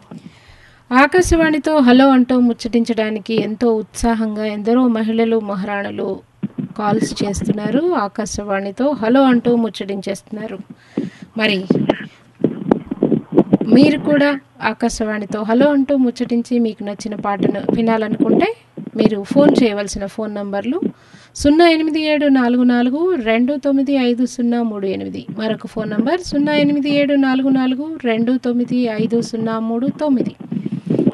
ఆకాశవాణితో హలో అంటూ ముచ్చటించడానికి ఎంతో ఉత్సాహంగా ఎందరో మహిళలు మహారాణులు కాల్స్ చేస్తున్నారు. ఆకాశవాణితో హలో అంటూ ముచ్చటించేస్తున్నారు. మరి మీరు కూడా ఆకాశవాణితో హలో అంటూ ముచ్చటించి మీకు నచ్చిన పాటను వినాలనుకుంటే మీరు ఫోన్ చేయవలసిన ఫోన్ నంబర్లు 08744295038, మరొక ఫోన్ నంబర్ 08744295039.